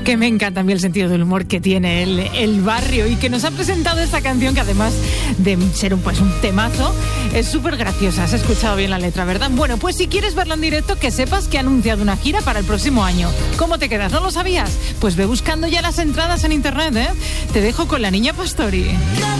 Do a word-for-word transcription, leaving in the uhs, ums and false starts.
Que me encanta a mí el sentido del humor que tiene el, el barrio y que nos ha presentado esta canción que además de ser un, pues, un temazo, es súper graciosa. Has escuchado bien la letra, ¿verdad? Bueno, pues si quieres verlo en directo, que sepas que ha anunciado una gira para el próximo año. ¿Cómo te quedas? ¿No lo sabías? Pues ve buscando ya las entradas en internet, ¿eh? Te dejo con La Niña Pastori.